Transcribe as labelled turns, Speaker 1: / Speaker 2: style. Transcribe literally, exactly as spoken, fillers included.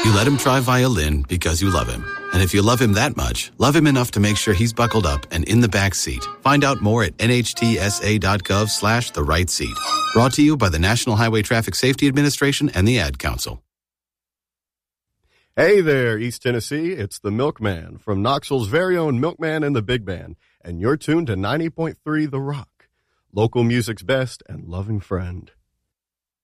Speaker 1: You let him try violin because you love him. And if you love him that much, love him enough to make sure he's buckled up and in the back seat. Find out more at nhtsa.gov slash the right seat. Brought to you by the National Highway Traffic Safety Administration and the Ad Council.
Speaker 2: Hey there, East Tennessee. It's the Milkman from Knoxville's very own Milkman and the Big Band. And you're tuned to ninety point three The Rock. Local music's best and loving friend.